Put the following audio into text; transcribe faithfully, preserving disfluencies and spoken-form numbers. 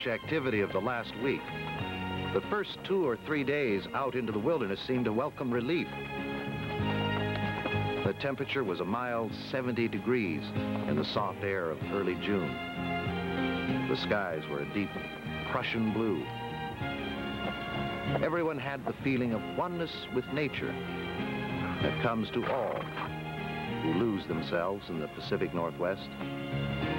activity of the last week. The first two or three days out into the wilderness seemed to welcome relief. The temperature was a mild seventy degrees in the soft air of early June. The skies were a deep Prussian blue. Everyone had the feeling of oneness with nature that comes to all who lose themselves in the Pacific Northwest.